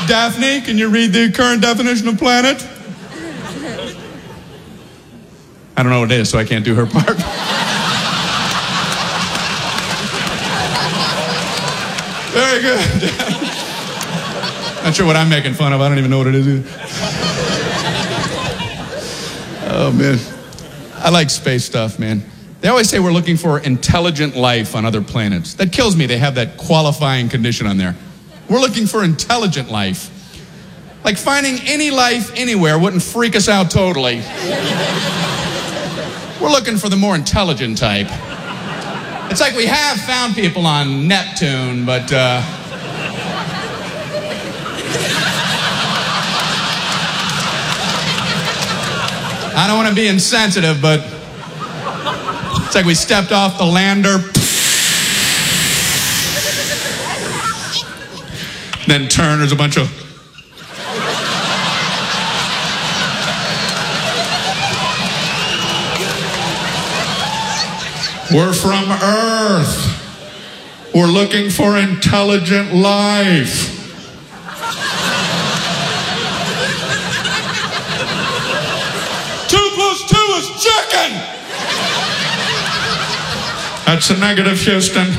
Daphne, can you read the current definition of planet? I don't know what it is, so I can't do her part. Very good. Not sure what I'm making fun of. I don't even know what it is either. Oh, man. I like space stuff, man. They always say we're looking for intelligent life on other planets. That kills me. They have that qualifying condition on there. We're looking for intelligent life. Like finding any life anywhere wouldn't freak us out totally. We're looking for the more intelligent type. It's like we have found people on Neptune, but I don't want to be insensitive, but it's like we stepped off the lander, then turned, there's a bunch of... We're from Earth. We're looking for intelligent life. 2 + 2 is chicken. That's a negative, Houston.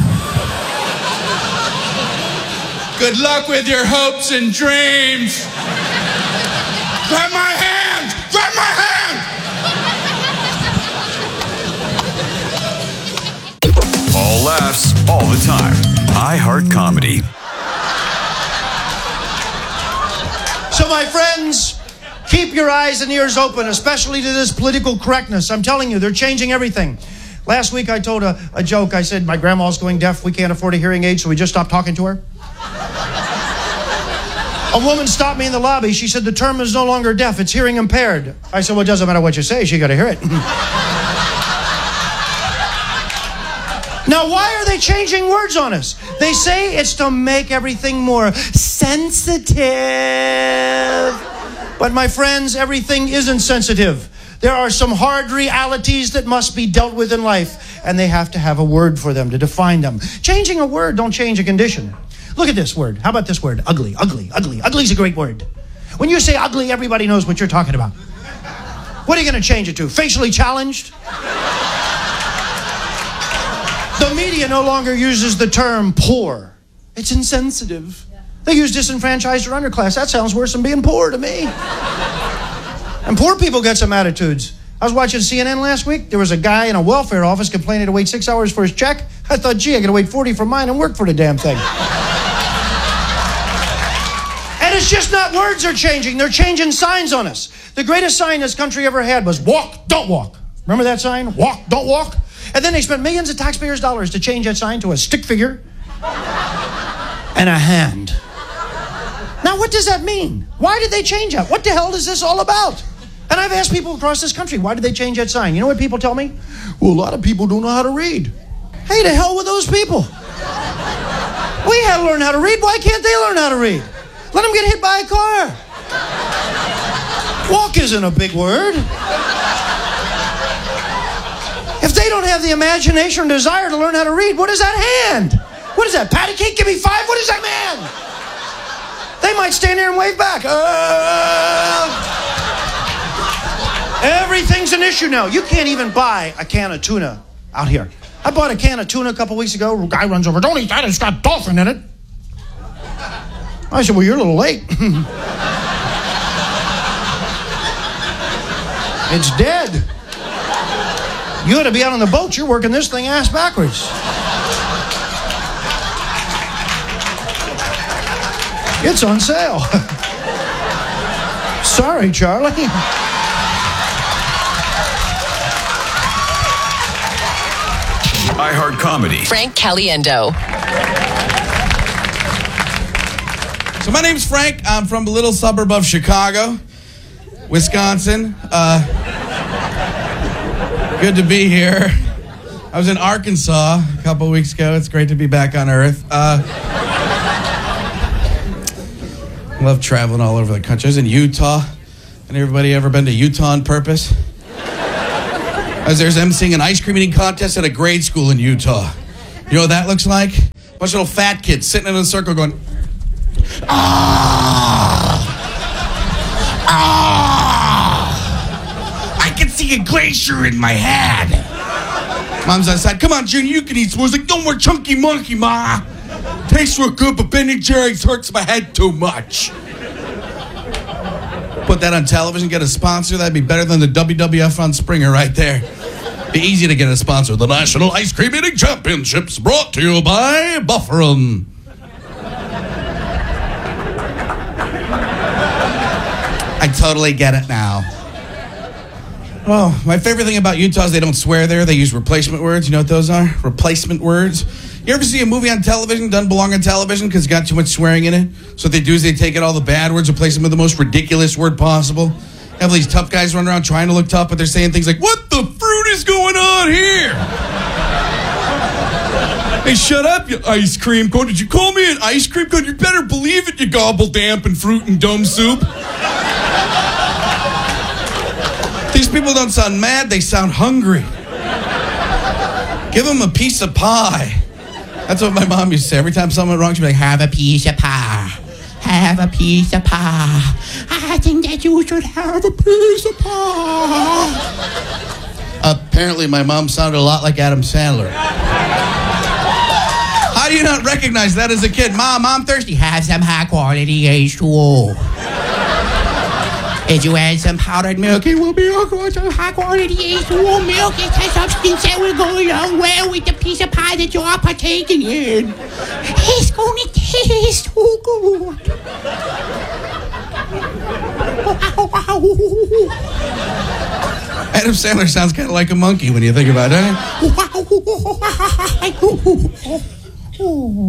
Good luck with your hopes and dreams. Grab my hand! Grab my hand! All laughs, all the time. iHeart Comedy. So, my friends, keep your eyes and ears open, especially to this political correctness. I'm telling you, they're changing everything. Last week, I told a joke. I said, my grandma's going deaf. We can't afford a hearing aid, so we just stopped talking to her. A woman stopped me in the lobby. She said, the term is no longer deaf. It's hearing impaired. I said, well, it doesn't matter what you say. She got to hear it. Now, why are they changing words on us? They say it's to make everything more sensitive. But my friends, everything isn't sensitive. There are some hard realities that must be dealt with in life, and they have to have a word for them to define them. Changing a word don't change a condition. Look at this word. How about this word? Ugly, ugly, ugly. Ugly is a great word. When you say ugly, everybody knows what you're talking about. What are you going to change it to? Facially challenged? The media no longer uses the term poor. It's insensitive. They use disenfranchised or underclass. That sounds worse than being poor to me. And poor people get some attitudes. I was watching CNN last week. There was a guy in a welfare office complaining he had to wait 6 hours for his check. I thought, gee, I got to wait 40 for mine and work for the damn thing. And it's just not words are changing. They're changing signs on us. The greatest sign this country ever had was walk, don't walk. Remember that sign? Walk, don't walk. And then they spent millions of taxpayers' dollars to change that sign to a stick figure and a hand. Now, what does that mean? Why did they change that? What the hell is this all about? And I've asked people across this country, why did they change that sign? You know what people tell me? Well, a lot of people don't know how to read. Hey, to hell with those people. We had to learn how to read. Why can't they learn how to read? Let them get hit by a car. Walk isn't a big word. If they don't have the imagination and desire to learn how to read, what is that hand? What is that, patty cake? Give me 5? What is that, man? They might stand there and wave back. Everything's an issue now. You can't even buy a can of tuna out here. I bought a can of tuna a couple weeks ago. A guy runs over, don't eat that, it's got dolphin in it. I said, well, you're a little late. It's dead. You ought to be out on the boat. You're working this thing ass backwards. It's on sale. Sorry, Charlie. iHeart Comedy. Frank Caliendo. So my name's Frank. I'm from a little suburb of Chicago, Wisconsin. Good to be here. I was in Arkansas a couple weeks ago. It's great to be back on Earth. Love traveling all over the country. I was in Utah. And everybody ever been to Utah on purpose? I was there emceeing an ice cream eating contest at a grade school in Utah. You know what that looks like? A bunch of little fat kids sitting in a circle going... I can see a glacier in my head. Mom's outside. Come on, Junior, you can eat s'mores. Like, no more chunky monkey, Ma. Tastes real good, but Ben & Jerry's hurts my head too much. Put that on television, get a sponsor. That'd be better than the WWF on Springer right there. Be easy to get a sponsor. The National Ice Cream Eating Championships, brought to you by Bufferin. I totally get it now. Oh, my favorite thing about Utah is they don't swear there. They use replacement words. You know what those are? Replacement words. You ever see a movie on television, doesn't belong on television because it's got too much swearing in it? So what they do is they take out all the bad words, replace them with the most ridiculous word possible. Have these tough guys run around trying to look tough, but they're saying things like, "What the fruit is going on here?" Hey, shut up, you ice cream cone. Did you call me an ice cream cone? You better believe it, you gobble damp and fruit and dumb soup. These people don't sound mad, they sound hungry. Give them a piece of pie. That's what my mom used to say. Every time someone went wrong, she'd be like, "Have a piece of pie. Have a piece of pie. I think that you should have a piece of pie." Apparently, my mom sounded a lot like Adam Sandler. How do you not recognize that as a kid? Mom, I'm thirsty. Have some high-quality H2O. If you add some powdered milk, it will be some high-quality H2O milk. It's a substance that will go along well with the piece of pie that you are partaking in. It's going to taste so good. Adam Sandler sounds kind of like a monkey when you think about it, doesn't he?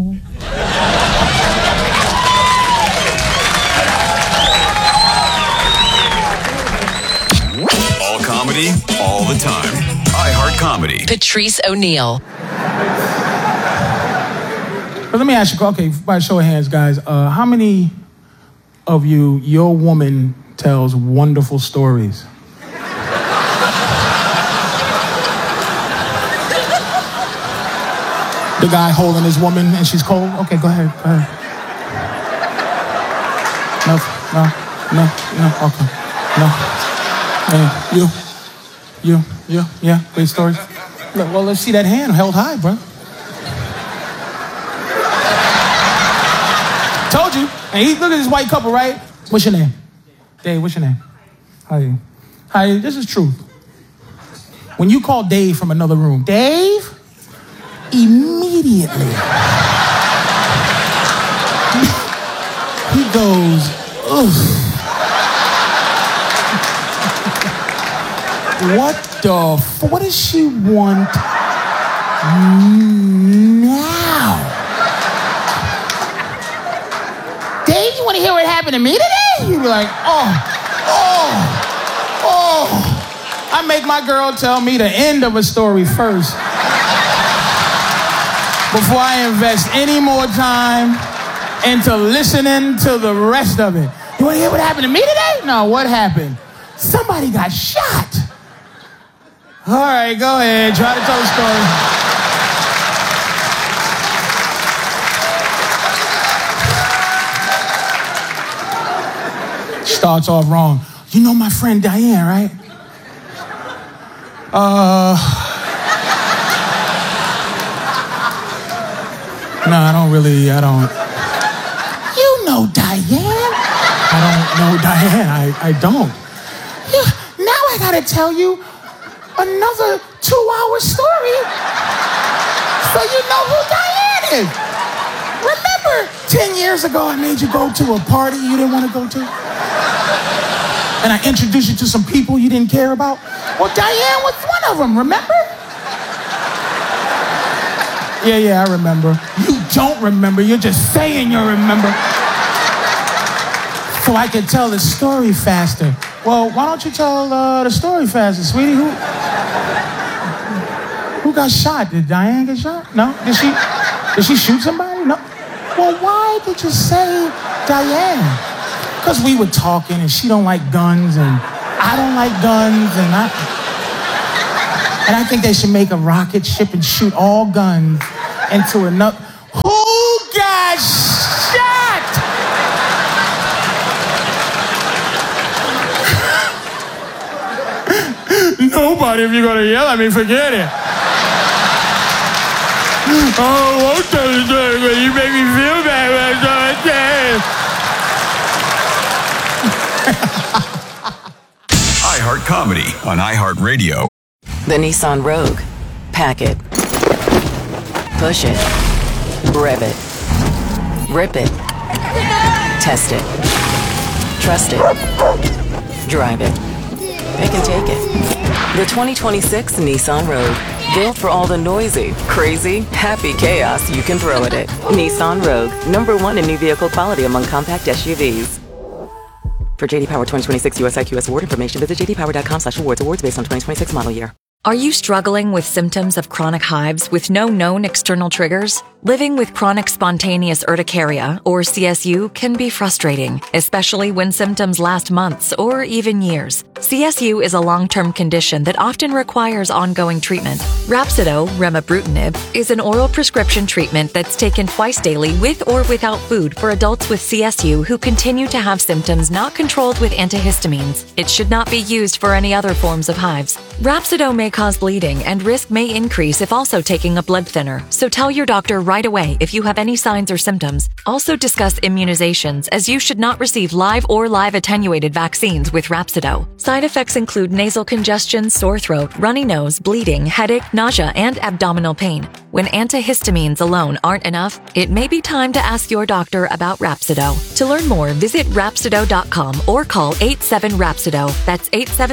All comedy, all the time. iHeart Comedy. Patrice O'Neal. But let me ask you, okay, by show of hands, guys, how many of you, your woman tells wonderful stories? The guy holding his woman and she's cold? Okay, go ahead. No, okay, no. Yeah, great stories. Look, well, let's see that hand held high, bro. Told you. And look at this white couple, right? What's your name? Dave, what's your name? Hi. This is truth. When you call Dave from another room, Dave, immediately he goes, ugh. What does she want now? Dave, you want to hear what happened to me today? You be like, oh. I make my girl tell me the end of a story first before I invest any more time into listening to the rest of it. You want to hear what happened to me today? No, what happened? Somebody got shot. All right, go ahead. Try to tell the story. Starts off wrong. You know my friend Diane, right? No, I don't. You know Diane? I don't know Diane. I don't. Yeah, now I gotta tell you another 2-hour story so you know who Diane is. Remember 10 years ago I made you go to a party you didn't want to go to? And I introduced you to some people you didn't care about? Well, Diane was one of them, remember? Yeah, I remember. You don't remember, you're just saying you remember. So I can tell the story faster. Well, why don't you tell the story faster, sweetie? Who got shot? Did Diane get shot? No? Did she shoot somebody? No. Well, why did you say Diane? Because we were talking and she don't like guns and I don't like guns and I think they should make a rocket ship and shoot all guns into another. Who got shot? But if you're going to yell at me, forget it. Oh, won't you make me feel bad. iHeart Comedy on iHeartRadio. The Nissan Rogue. Pack it. Push it. Rev it. Rip it. Test it. Trust it. Drive it. Pick and take it. The 2026 Nissan Rogue. Built for all the noisy, crazy, happy chaos you can throw at it. Nissan Rogue. #1 in new vehicle quality among compact SUVs. For JD Power 2026 US IQS award information, visit jdpower.com/awards. Awards based on 2026 model year. Are you struggling with symptoms of chronic hives with no known external triggers? Living with chronic spontaneous urticaria, or CSU, can be frustrating, especially when symptoms last months or even years. CSU is a long-term condition that often requires ongoing treatment. Rhapsido, remibrutinib, is an oral prescription treatment that's taken twice daily with or without food for adults with CSU who continue to have symptoms not controlled with antihistamines. It should not be used for any other forms of hives. Rhapsido may cause bleeding and risk may increase if also taking a blood thinner, so tell your doctor right away if you have any signs or symptoms. Also discuss immunizations, as you should not receive live or live attenuated vaccines with Rhapsido. Side effects include nasal congestion, sore throat, runny nose, bleeding, headache, nausea, and abdominal pain. When antihistamines alone aren't enough, it may be time to ask your doctor about Rhapsido. To learn more, visit Rhapsido.com or call 87-RHAPSIDO. That's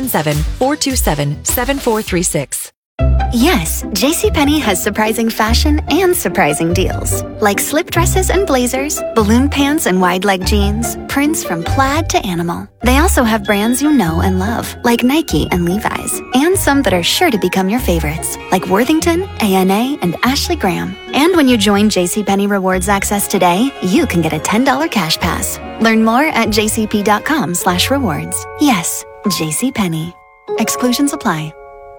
877-427-7436. Yes, JCPenney has surprising fashion and surprising deals. Like slip dresses and blazers, balloon pants and wide leg jeans, prints from plaid to animal. They also have brands you know and love, like Nike and Levi's, and some that are sure to become your favorites, like Worthington, A&A, and Ashley Graham. And when you join JCPenney Rewards Access today, you can get a $10 cash pass. Learn more at jcp.com/rewards. Yes, JCPenney. Exclusions apply.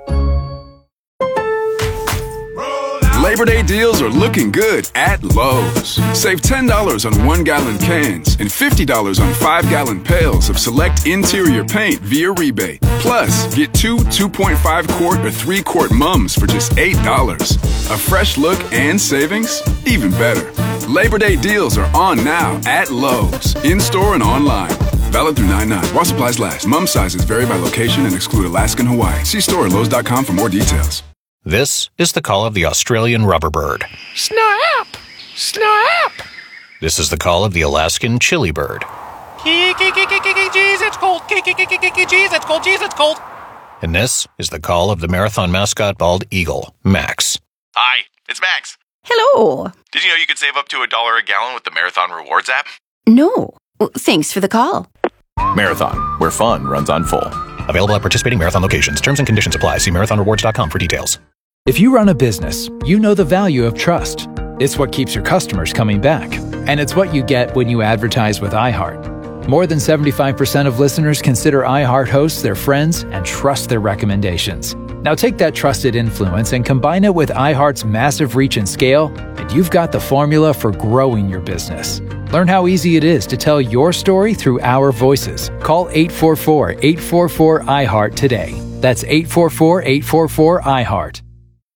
Labor Day deals are looking good at Lowe's. Save $10 on 1-gallon cans and $50 on 5-gallon pails of select interior paint via rebate. Plus, get 2 2.5-quart or 3-quart mums for just $8. A fresh look and savings? Even better. Labor Day deals are on now at Lowe's, in-store and online. Valid through 9/9. While supplies last. Mum sizes vary by location and exclude Alaska and Hawaii. See store at Lowe's.com for more details. This is the call of the Australian rubber bird. Snap! Snap! This is the call of the Alaskan chili bird. Jeez, it's cold. Jeez, it's cold. Jeez, it's cold. And this is the call of the marathon mascot bald eagle, Max. Hi, it's Max. Hello. Did you know you could save up to $1 a gallon with the Marathon Rewards app? No. Thanks for the call. Marathon, where fun runs on full. Available at participating Marathon locations. Terms and conditions apply. See marathonrewards.com for details. If you run a business, you know the value of trust. It's what keeps your customers coming back. And it's what you get when you advertise with iHeart. More than 75% of listeners consider iHeart hosts their friends and trust their recommendations. Now take that trusted influence and combine it with iHeart's massive reach and scale, and you've got the formula for growing your business. Learn how easy it is to tell your story through our voices. Call 844-844-iHeart today. That's 844-844-iHeart.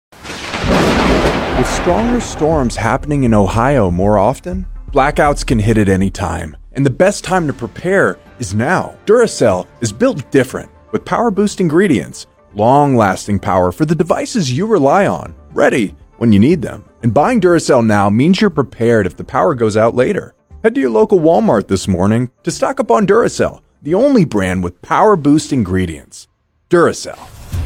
With stronger storms happening in Ohio more often, blackouts can hit at any time. And the best time to prepare is now. Duracell is built different, with power-boost ingredients, long-lasting power for the devices you rely on, ready when you need them. And buying Duracell now means you're prepared if the power goes out later. Head to your local Walmart this morning to stock up on Duracell, the only brand with power-boost ingredients. Duracell.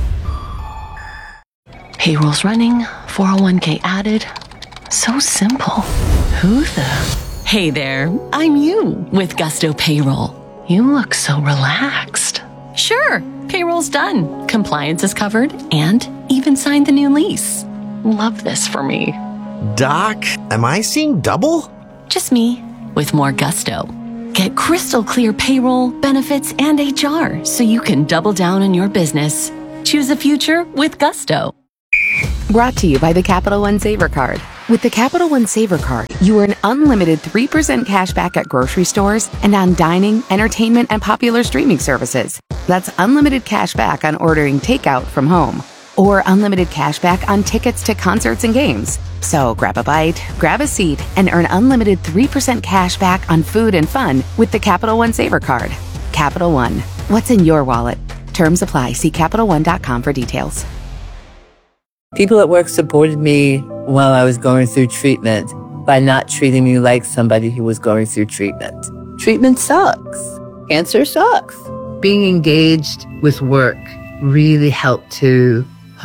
Payroll's running, 401k added. So simple. Who the... Hey there, I'm you with Gusto Payroll. You look so relaxed. Sure, payroll's done, compliance is covered, and even signed the new lease. Love this for me. Doc, am I seeing double? Just me, with more gusto. Get crystal clear payroll, benefits, and HR so you can double down on your business. Choose a future with Gusto. Brought to you by the Capital One Saver Card. With the Capital One Saver Card, you earn unlimited 3% cash back at grocery stores and on dining, entertainment, and popular streaming services. That's unlimited cash back on ordering takeout from home, or unlimited cash back on tickets to concerts and games. So grab a bite, grab a seat, and earn unlimited 3% cash back on food and fun with the Capital One Saver Card. Capital One. What's in your wallet? Terms apply. See CapitalOne.com for details. People at work supported me while I was going through treatment by not treating me like somebody who was going through treatment. Treatment sucks. Cancer sucks. Being engaged with work really helped to,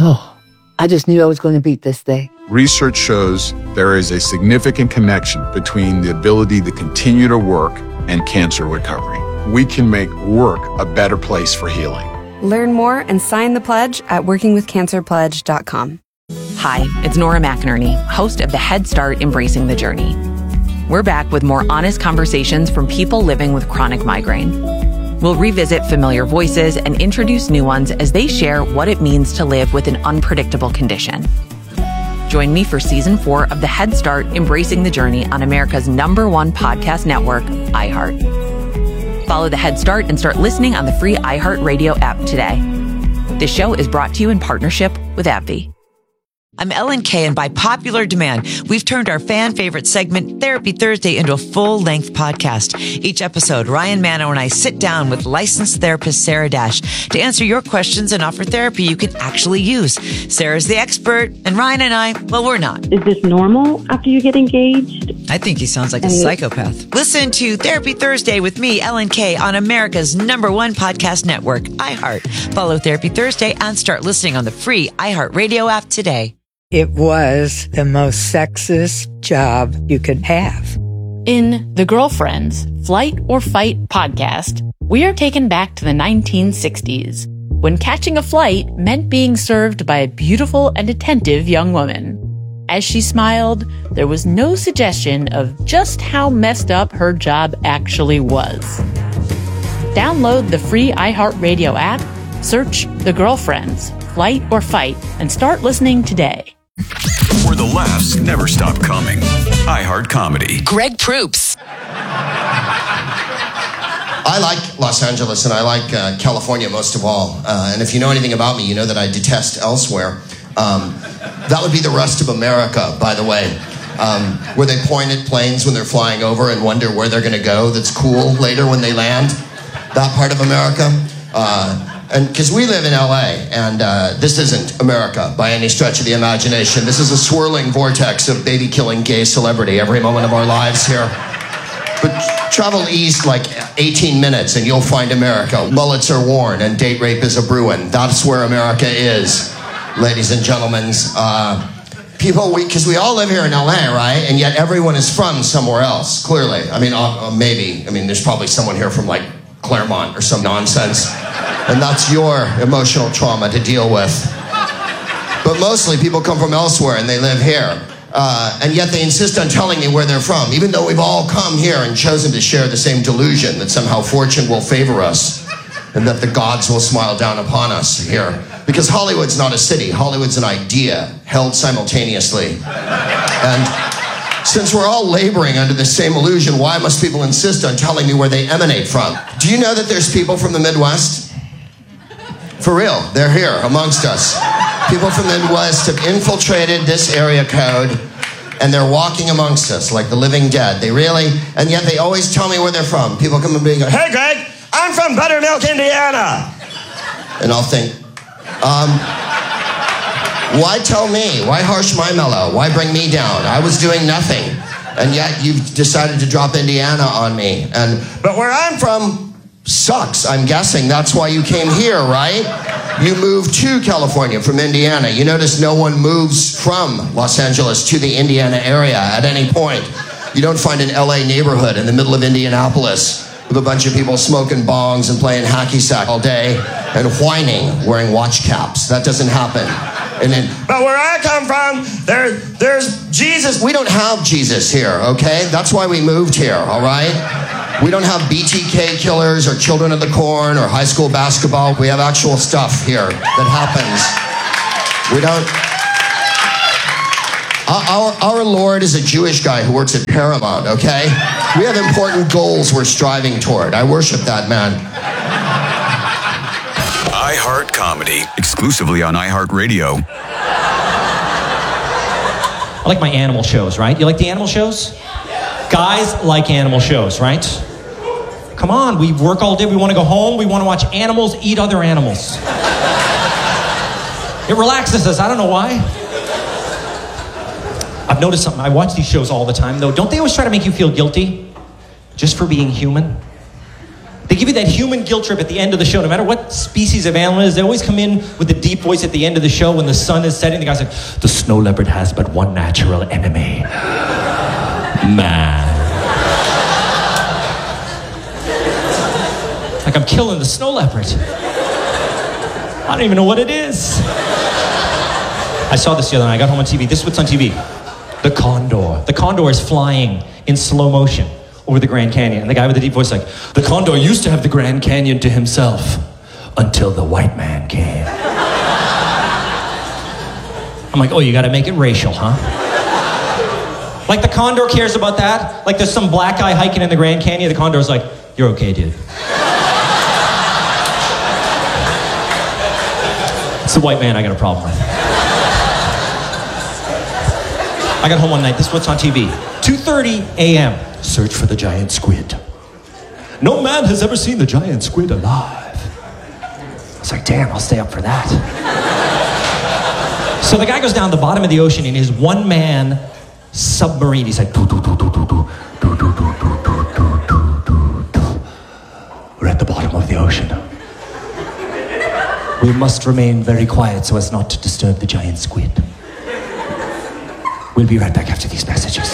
I just knew I was going to beat this thing. Research shows there is a significant connection between the ability to continue to work and cancer recovery. We can make work a better place for healing. Learn more and sign the pledge at workingwithcancerpledge.com. Hi, it's Nora McInerney, host of the Head Start Embracing the Journey. We're back with more honest conversations from people living with chronic migraine. We'll revisit familiar voices and introduce new ones as they share what it means to live with an unpredictable condition. Join me for Season 4 of the Head Start Embracing the Journey on America's #1 podcast network, iHeart. Follow the Head Start and start listening on the free iHeartRadio app today. This show is brought to you in partnership with AbbVie. I'm Ellen Kay, and by popular demand, we've turned our fan favorite segment, Therapy Thursday, into a full-length podcast. Each episode, Ryan Manno and I sit down with licensed therapist Sarah Dash to answer your questions and offer therapy you can actually use. Sarah's the expert, and Ryan and I, well, we're not. Is this normal after you get engaged? I think he sounds like a psychopath. Listen to Therapy Thursday with me, Ellen Kay, on America's #1 podcast network, iHeart. Follow Therapy Thursday and start listening on the free iHeartRadio app today. It was the most sexist job you could have. In The Girlfriends, Flight or Fight podcast, we are taken back to the 1960s, when catching a flight meant being served by a beautiful and attentive young woman. As she smiled, there was no suggestion of just how messed up her job actually was. Download the free iHeartRadio app, search The Girlfriends, Flight or Fight, and start listening today. Where the laughs never stop coming. iHeart Comedy. Greg Proops. I like Los Angeles and I like California most of all. And if you know anything about me, you know that I detest elsewhere. That would be the rest of America, by the way. Where they point at planes when they're flying over and wonder where they're going to go. That's cool later when they land. That part of America. And because we live in LA, and this isn't America by any stretch of the imagination. This is a swirling vortex of baby-killing gay celebrity every moment of our lives here. But travel east like 18 minutes and you'll find America. Mullets are worn and date rape is a brewing. That's where America is, ladies and gentlemen. People, because we all live here in LA, right? And yet everyone is from somewhere else, clearly. I mean, maybe. I mean, there's probably someone here from like Claremont or some nonsense. And that's your emotional trauma to deal with. But mostly people come from elsewhere and they live here. And yet they insist on telling me where they're from, even though we've all come here and chosen to share the same delusion that somehow fortune will favor us and that the gods will smile down upon us here. Because Hollywood's not a city. Hollywood's an idea held simultaneously. And since we're all laboring under the same illusion, why must people insist on telling me where they emanate from? Do you know that there's people from the Midwest? For real, they're here amongst us. People from the Midwest have infiltrated this area code and they're walking amongst us like the living dead. They really, and yet they always tell me where they're from. People come and be like, "Hey Greg, I'm from Buttermilk, Indiana." And I'll think, why tell me? Why harsh my mellow? Why bring me down? I was doing nothing. And yet you've decided to drop Indiana on me. But where I'm from sucks. I'm guessing that's why you came here, right? You moved to California from Indiana. You notice no one moves from Los Angeles to the Indiana area at any point. You don't find an LA neighborhood in the middle of Indianapolis with a bunch of people smoking bongs and playing hacky sack all day and whining, wearing watch caps. That doesn't happen. But where I come from, there's Jesus. We don't have Jesus here, okay? That's why we moved here, all right? We don't have BTK killers or Children of the Corn or high school basketball. We have actual stuff here that happens. We don't. Our Lord is a Jewish guy who works at Paramount, okay? We have important goals we're striving toward. I worship that man. iHeart Comedy, exclusively on iHeartRadio. I like my animal shows, right? You like the animal shows? Guys like animal shows, right? Come on, we work all day, we want to go home, we want to watch animals eat other animals. It relaxes us, I don't know why. I've noticed something, I watch these shows all the time though. Don't they always try to make you feel guilty? Just for being human? They give you that human guilt trip at the end of the show. No matter what species of animal it is, they always come in with the deep voice at the end of the show when the sun is setting. The guy's like, the snow leopard has but one natural enemy. Man. Like I'm killing the snow leopard. I don't even know what it is. I saw this the other night. I got home on TV. This is what's on TV. The condor. The condor is flying in slow motion over the Grand Canyon. And the guy with the deep voice is like, the condor used to have the Grand Canyon to himself until the white man came. I'm like, oh, you gotta make it racial, huh? Like the condor cares about that? Like there's some black guy hiking in the Grand Canyon, the condor's like, you're okay, dude. It's the white man I got a problem with. I got home one night, this is what's on TV. 2:30 a.m. Search for the giant squid. No man has ever seen the giant squid alive. I was like, damn, I'll stay up for that. So the guy goes down the bottom of the ocean in his one-man submarine. He's like, we're at the bottom of the ocean. We must remain very quiet so as not to disturb the giant squid. We'll be right back after these messages.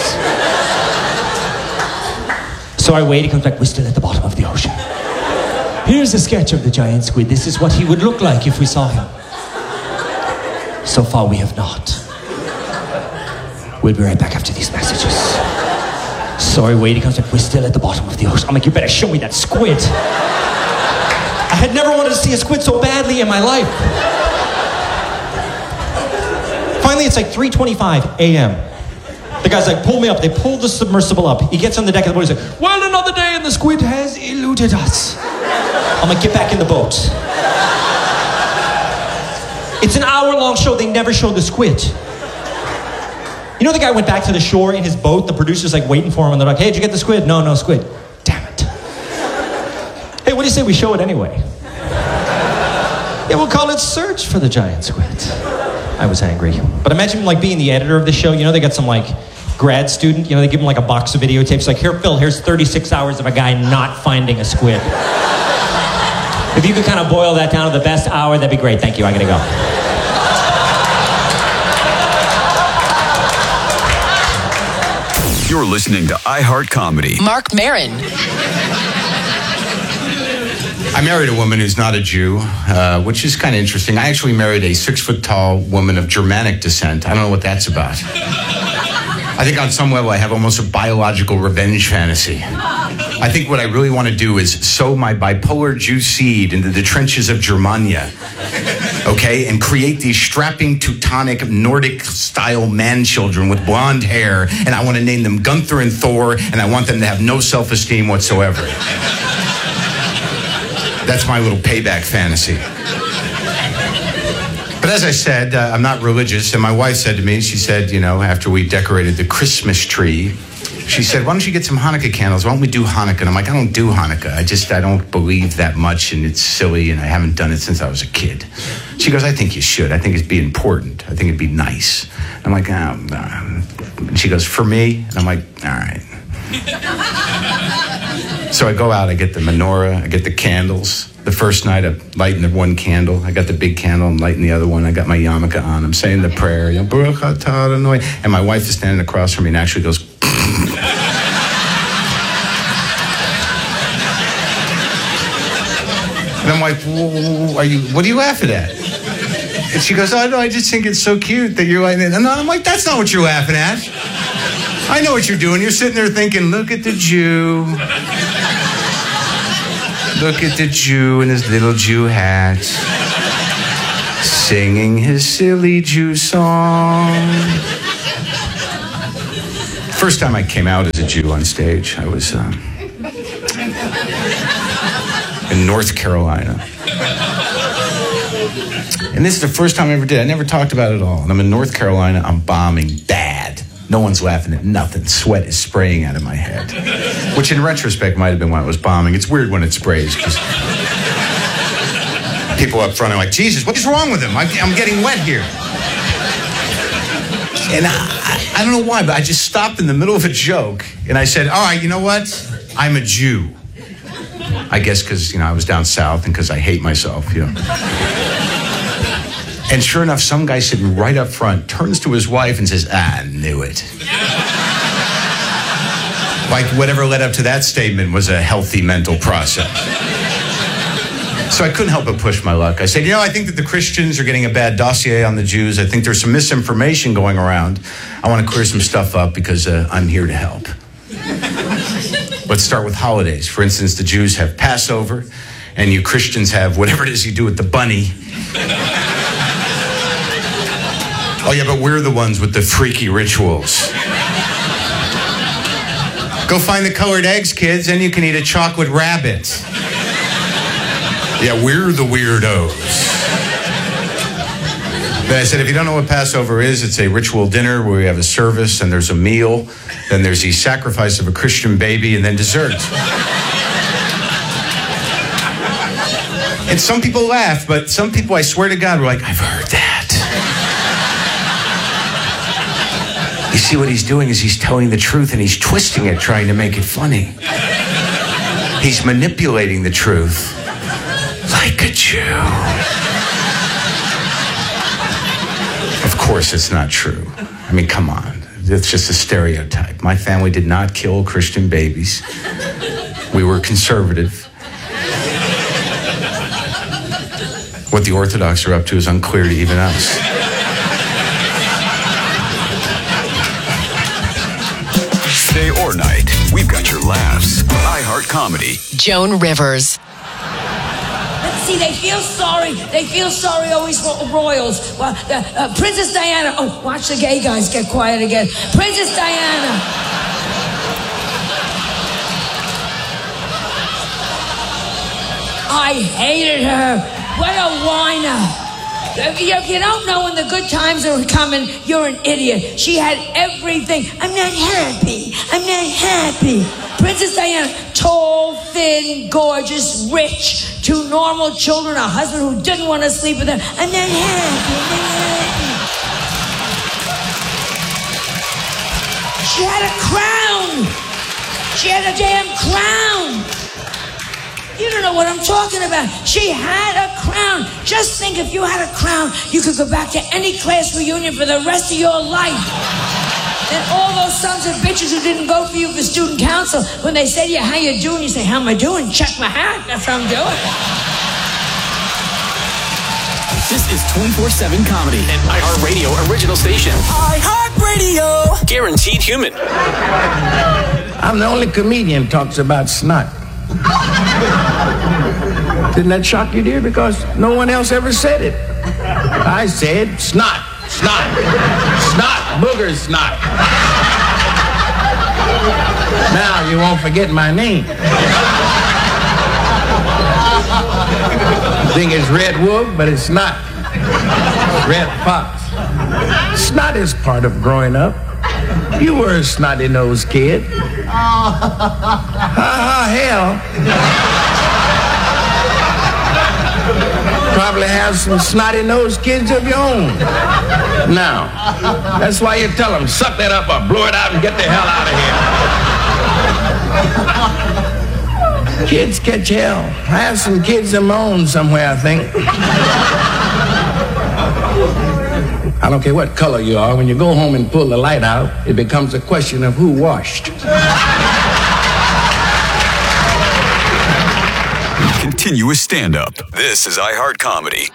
So I wait, he comes back, we're still at the bottom of the ocean. Here's a sketch of the giant squid. This is what he would look like if we saw him. So far we have not. We'll be right back after these messages. So I wait, he comes back, we're still at the bottom of the ocean. I'm like, you better show me that squid. I had never wanted to see a squid so badly in my life. Finally, it's like 3:25 a.m. The guy's like, pull me up. They pull the submersible up. He gets on the deck of the boat. He's like, well, another day and the squid has eluded us. I'm like, get back in the boat. It's an hour-long show. They never show the squid. You know the guy went back to the shore in his boat? The producer's like waiting for him and they're like, hey, did you get the squid? No, no squid. Damn it. Hey, what do you say we show it anyway? Yeah, we'll call it Search for the Giant Squid. I was angry. But imagine like being the editor of the show. You know, they got some like grad student, you know, they give him like a box of videotapes. Like, here, Phil, here's 36 hours of a guy not finding a squid. If you could kind of boil that down to the best hour, that'd be great. Thank you, I gotta go. You're listening to iHeart Comedy. Mark Maron. I married a woman who's not a Jew, which is kind of interesting. I actually married a 6-foot-tall woman of Germanic descent. I don't know what that's about. I think on some level I have almost a biological revenge fantasy. I think what I really want to do is sow my bipolar Jew seed into the trenches of Germania, okay, and create these strapping Teutonic Nordic-style man-children with blonde hair, and I want to name them Gunther and Thor, and I want them to have no self-esteem whatsoever. That's my little payback fantasy. But as I said, I'm not religious, and my wife said to me, she said, you know, after we decorated the Christmas tree, she said, why don't you get some Hanukkah candles? Why don't we do Hanukkah? And I'm like, I don't do Hanukkah. I don't believe that much, and it's silly, and I haven't done it since I was a kid. She goes, I think you should. I think it'd be important. I think it'd be nice. I'm like, oh, no. She goes, for me? And I'm like, all right. So I go out, I get the menorah, I get the candles. The first night, I'm lighting the one candle. I got the big candle, I'm lighting the other one. I got my yarmulke on. I'm saying the prayer. You know, Baruch atah Adonai. And my wife is standing across from me and actually goes, and I'm like, what are you laughing at? And she goes, oh, no, I just think it's so cute that you're lighting it. And I'm like, that's not what you're laughing at. I know what you're doing. You're sitting there thinking, look at the Jew. Look at the Jew in his little Jew hat, singing his silly Jew song. First time I came out as a Jew on stage, I was in North Carolina. And this is the first time I ever did. I never talked about it at all. And I'm in North Carolina. I'm bombing bad. No one's laughing at nothing. Sweat is spraying out of my head. Which in retrospect might have been why I was bombing. It's weird when it sprays because people up front are like, Jesus, what is wrong with him? I'm getting wet here. And I don't know why, but I just stopped in the middle of a joke and I said, all right, you know what? I'm a Jew. I guess because, I was down south and because I hate myself, And sure enough, some guy sitting right up front turns to his wife and says, I knew it. Like whatever led up to that statement was a healthy mental process. So I couldn't help but push my luck. I said, I think that the Christians are getting a bad dossier on the Jews. I think there's some misinformation going around. I want to clear some stuff up because I'm here to help. Let's start with holidays. For instance, the Jews have Passover, and you Christians have whatever it is you do with the bunny. Oh, yeah, but we're the ones with the freaky rituals. Go find the colored eggs, kids, and you can eat a chocolate rabbit. Yeah, we're the weirdos. Then I said, if you don't know what Passover is, it's a ritual dinner where we have a service and there's a meal, then there's the sacrifice of a Christian baby, and then dessert. And some people laugh, but some people, I swear to God, were like, I've heard that. You see, what he's doing is he's telling the truth and he's twisting it, trying to make it funny. He's manipulating the truth like a Jew. Of course it's not true. I mean, come on. It's just a stereotype. My family did not kill Christian babies. We were conservative. What the Orthodox are up to is unclear to even us. Day or night, we've got your laughs. iHeart Comedy. Joan Rivers. See, they feel sorry. They feel sorry always for royals. Well, Princess Diana. Oh, watch the gay guys get quiet again. Princess Diana. I hated her. What a whiner. If you don't know when the good times are coming, you're an idiot. She had everything. I'm not happy. I'm not happy. Princess Diana, tall, thin, gorgeous, rich, 2 normal children, a husband who didn't want to sleep with her. I'm not happy. I'm not happy. She had a crown. She had a damn crown. You don't know what I'm talking about. She had a crown. Just think, if you had a crown, you could go back to any class reunion for the rest of your life. And all those sons of bitches who didn't vote for you for student council, when they say to you, how you doing? You say, how am I doing? Check my hat. That's how I'm doing. This is 24/7 comedy, an iHeartRadio original station. iHeartRadio. Guaranteed human. I'm the only comedian talks about snot. Didn't that shock you, dear? Because no one else ever said it. I said snot, snot, snot, booger snot. Now you won't forget my name. You think it's Red Wolf, but it's not. Red Fox. Snot is part of growing up. You were a snotty-nosed kid. Hell. Probably have some snotty-nosed kids of your own. Now, that's why you tell them, suck that up or blow it out and get the hell out of here. Kids catch hell. I have some kids of my own somewhere, I think. I don't care what color you are, when you go home and pull the light out, it becomes a question of who washed. Continuous stand-up. This is iHeart Comedy.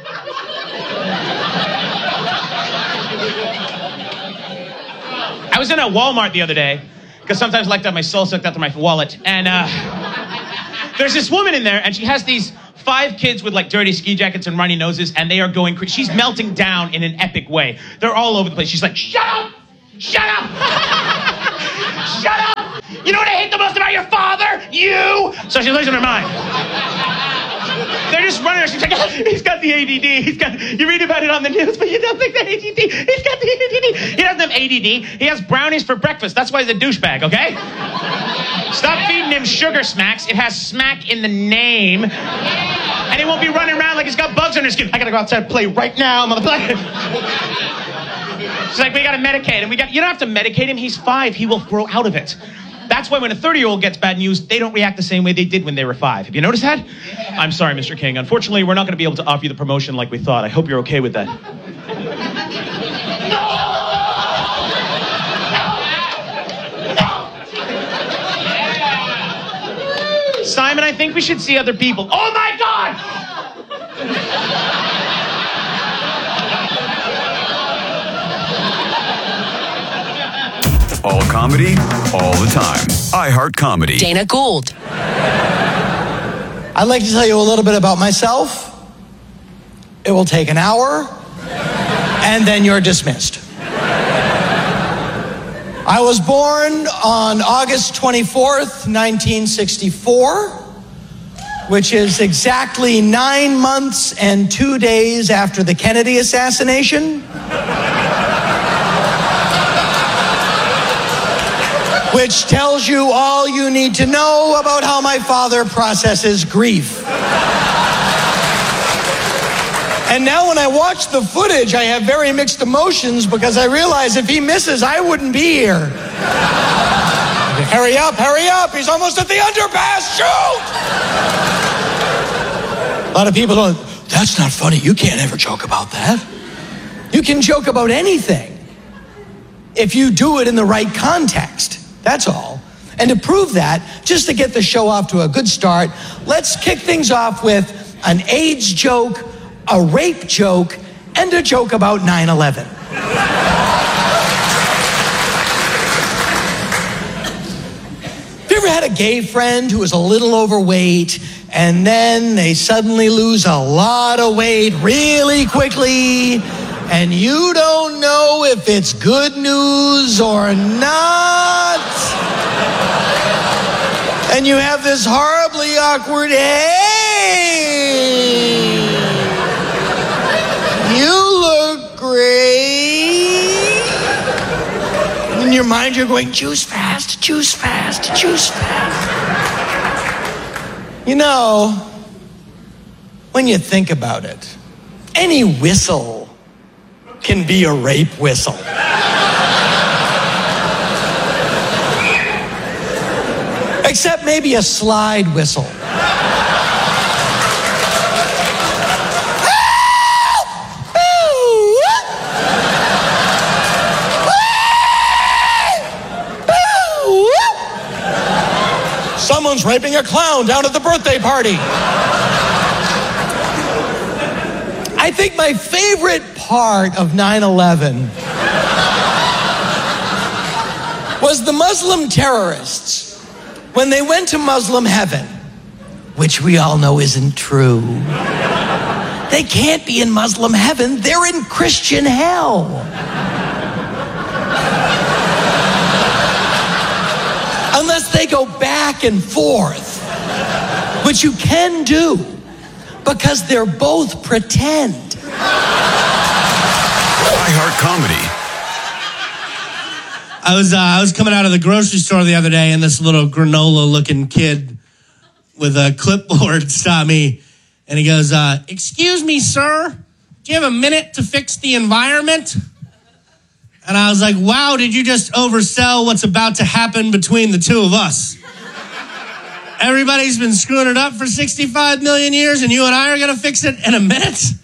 I was in a Walmart the other day, because sometimes I like to have my soul sucked out of my wallet, and there's this woman in there, and she has these 5 kids with like dirty ski jackets and runny noses, and they are going crazy. She's melting down in an epic way. They're all over the place. She's like, shut up! Shut up! Shut up! You know what I hate the most about your father? You! So she's losing her mind. They're just running her. She's like, he's got the ADD. You read about it on the news, but you don't think that ADD. He's got the ADD. He doesn't have ADD. He has brownies for breakfast. That's why he's a douchebag, okay? Stop feeding him sugar smacks. It has smack in the name. And he won't be running around like he's got bugs on his skin. I gotta go outside and play right now, motherfucker. She's like, we gotta medicate him. You don't have to medicate him. He's 5. He will grow out of it. That's why when a 30-year-old gets bad news, they don't react the same way they did when they were 5. Have you noticed that? I'm sorry, Mr. King. Unfortunately, we're not going to be able to offer you the promotion like we thought. I hope you're okay with that. No! Simon, I think we should see other people. Oh, my God! All comedy, all the time. iHeart Comedy. Dana Gould. I'd like to tell you a little bit about myself. It will take an hour, and then you're dismissed. I was born on August 24th, 1964, which is exactly 9 months and 2 days after the Kennedy assassination. Which tells you all you need to know about how my father processes grief. And now when I watch the footage, I have very mixed emotions because I realize if he misses, I wouldn't be here. Hurry up, he's almost at the underpass, shoot! A lot of people don't, that's not funny, you can't ever joke about that. You can joke about anything if you do it in the right context. That's all. And to prove that, just to get the show off to a good start, let's kick things off with an AIDS joke, a rape joke, and a joke about 9/11. Have you ever had a gay friend who was a little overweight, and then they suddenly lose a lot of weight really quickly, and you don't know if it's good news or not? And you have this horribly awkward, hey, you look great. In your mind, you're going, juice fast, juice fast, juice fast. You know, when you think about it, any whistle can be a rape whistle. Except maybe a slide whistle. Someone's raping a clown down at the birthday party. I think my favorite part of 9/11 was the Muslim terrorists when they went to Muslim heaven, which we all know isn't true. They can't be in Muslim heaven, they're in Christian hell. Unless they go back and forth, which you can do, because they're both pretend. iHeart Comedy. I was coming out of the grocery store the other day, and this little granola-looking kid with a clipboard stopped me, and he goes, "Excuse me, sir, do you have a minute to fix the environment?" And I was like, wow, did you just oversell what's about to happen between the two of us? Everybody's been screwing it up for 65 million years, and you and I are going to fix it in a minute?